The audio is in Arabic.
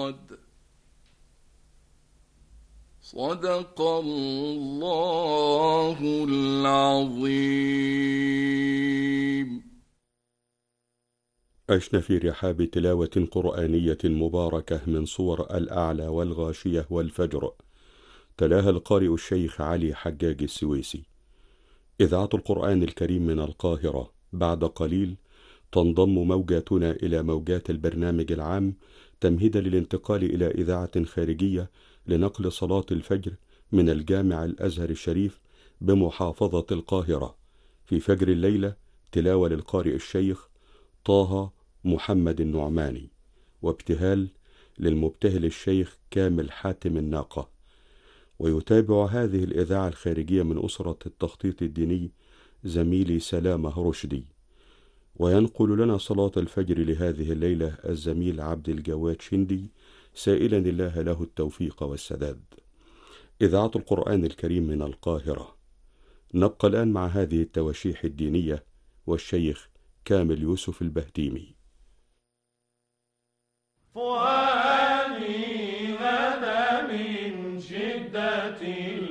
صدق الله العظيم. عشنا في رحاب تلاوة قرآنية مباركة من صور الأعلى والغاشية والفجر، تلاها القارئ الشيخ علي حجاج السويسي. إذاعة القرآن الكريم من القاهرة بعد قليل تنضم موجاتنا إلى موجات البرنامج العام تمهيدا للانتقال إلى إذاعة خارجية لنقل صلاة الفجر من الجامع الأزهر الشريف بمحافظة القاهرة. في فجر الليلة تلاوة للقارئ الشيخ طه محمد النعماني، وابتهال للمبتهل الشيخ كامل حاتم الناقة. ويتابع هذه الإذاعة الخارجية من أسرة التخطيط الديني زميلي سلامة رشدي. وينقل لنا صلاة الفجر لهذه الليلة الزميل عبد الجواد شندي، سائلا الله له التوفيق والسداد. إذاعة القرآن الكريم من القاهرة. نبقى الآن مع هذه التواشيح الدينية والشيخ كامل يوسف البهتيمي. فؤادي غدا من شدة